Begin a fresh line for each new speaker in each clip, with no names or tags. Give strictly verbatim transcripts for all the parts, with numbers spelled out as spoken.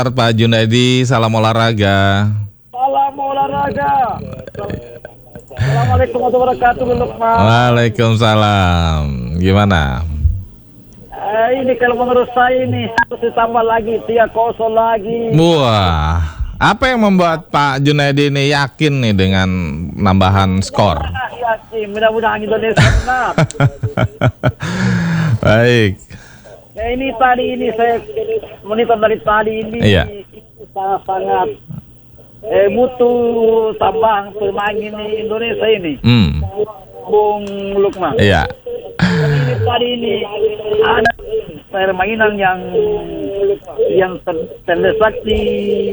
Pak Junaidi, salam olahraga.
Salam olahraga. Assalamualaikum warahmatullahi wabarakatuh, Lukman.
Waalaikumsalam. Gimana?
Eh, ini kalau menurut saya ini harus ditambah lagi, tiga kosong lagi.
Wah, apa yang membuat Pak Junaidi ini yakin nih dengan nambahan skor?
Yakin, mudah-mudahan Indonesia menang.
Baik.
Ya, ini tadi ini saya monitor dari tadi ini,
Iya.
sangat-sangat eh, butuh tambahan pemain ini Indonesia ini.
Hmm.
Bung Lukman.
Iya.
Ini tadi ini ada permainan yang yang ter, terdesak di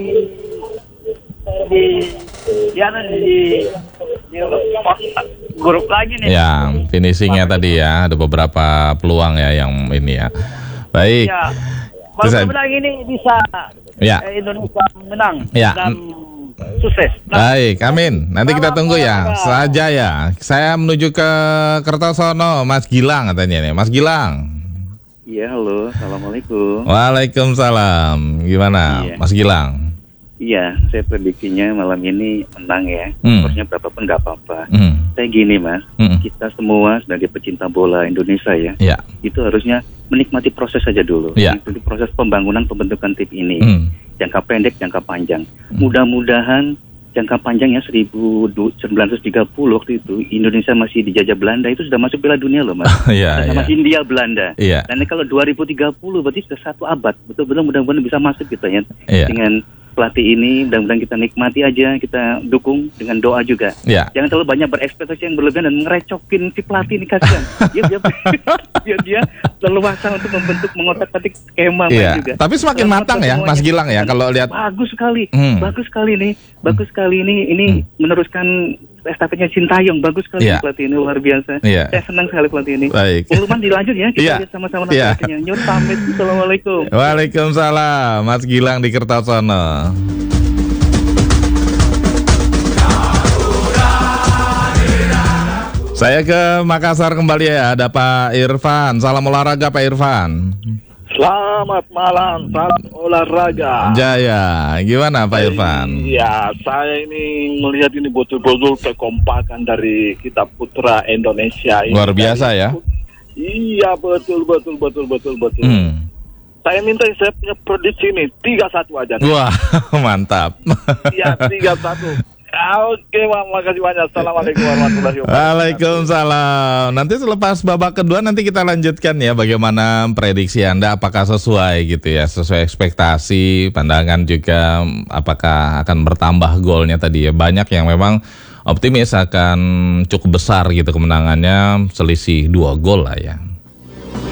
di di, di, di grup lagi nih.
Ya, finishingnya tadi ya, ada beberapa peluang ya yang ini ya. Baik.
Ya,
Terus saya-
mudah-mudahan ini bisa
Ya.
eh, Indonesia menang
Ya.
dan sukses. Nah,
Baik, amin. Nanti kita tunggu ya. Saja ya. Saya menuju ke Kertosono, Mas Gilang katanya nih. Mas Gilang.
Iya, halo, assalamualaikum.
Waalaikumsalam. Gimana,
Iya.
Mas Gilang?
Iya, saya prediksinya malam ini menang ya.
Hmm.
Harusnya berapapun nggak apa-apa.
Hmm.
Saya gini mas,
Hmm.
kita semua sebagai pecinta bola Indonesia ya,
Ya.
itu harusnya menikmati proses saja dulu.
Iya.
Menikmati proses pembangunan pembentukan tim ini.
Hmm.
Jangka pendek, jangka panjang. Mudah-mudahan jangka panjangnya seribu sembilan ratus tiga puluh waktu itu Indonesia masih dijajah Belanda, itu sudah masuk Piala Dunia loh mas.
Iya,
Sama
iya.
Hindia Belanda.
Iya.
Dan kalau dua ribu tiga puluh berarti sudah satu abad. Betul-betul mudah-mudahan bisa masuk gitu ya.
Iya.
Dengan pelatih ini, mudah-mudahan kita nikmati aja, kita dukung dengan doa juga.
Iya.
Jangan terlalu banyak berekspektasi yang berlebihan dan ngerecokin si pelatih ini, kasihan. dia, dia, dia, dia leluasa untuk membentuk, mengotak-atik skema main
Iya.
juga.
Tapi semakin
Selamat
matang ya,
semuanya.
Mas Gilang ya, kalau lihat.
Bagus sekali,
Hmm.
bagus sekali nih, bagus sekali ini, ini meneruskan estafetnya Sintayong, bagus sekali
Iya.
pelatih ini, luar biasa.
Iya.
Saya senang sekali pelatih ini.
Baik.
Pengumuman dilanjut ya, kita
Iya.
lihat sama-sama
Iya.
nanti akhirnya. Nyur pamit, assalamualaikum.
Waalaikumsalam, Mas Gilang di Kertosono. Saya ke Makassar kembali ya, ada Pak Irfan. Salam olahraga Pak Irfan.
Selamat malam, salam olahraga.
Jaya, gimana Pak Irfan?
Iya, saya ini melihat ini betul-betul kekompakan dari kita putra Indonesia ini.
Luar biasa ya.
Iya, betul, betul, betul, betul, betul.
Hmm.
Saya minta saya punya prediksi ini tiga satu aja.
Wah, mantap.
Iya, tiga satu. Oke, Bang, makasih banyak. Assalamualaikum warahmatullahi wabarakatuh.
Waalaikumsalam. Nanti selepas babak kedua nanti kita lanjutkan ya bagaimana prediksi Anda, apakah sesuai gitu ya, sesuai ekspektasi, pandangan juga apakah akan bertambah golnya tadi ya. Banyak yang memang optimis akan cukup besar gitu kemenangannya, selisih dua gol lah ya.